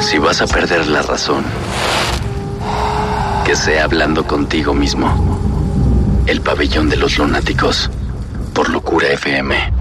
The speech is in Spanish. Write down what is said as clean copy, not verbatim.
Si vas a perder la razón, que sea hablando contigo mismo. El Pabellón de los Lunáticos, por Locura FM.